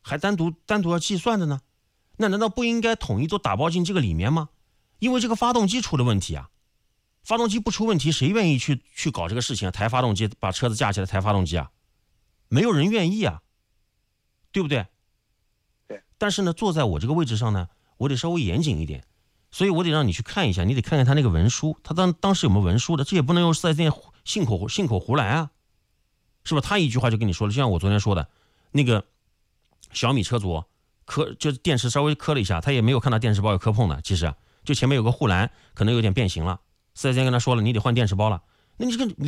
还单独要计算的呢？那难道不应该统一都打包进这个里面吗？因为这个发动机出了问题啊，发动机不出问题，谁愿意去搞这个事情啊？抬发动机，把车子架起来抬发动机啊，没有人愿意啊，对不对？ 对。但是呢，坐在我这个位置上呢，我得稍微严谨一点，所以我得让你去看一下，你得看看他那个文书，他当时有没有文书的，这也不能用4S店信口胡来啊，是吧？他一句话就跟你说了，就像我昨天说的，那个小米车主就电池稍微磕了一下，他也没有看到电池包有磕碰的，其实就前面有个护栏可能有点变形了，4S店跟他说了，你得换电池包了。那你这个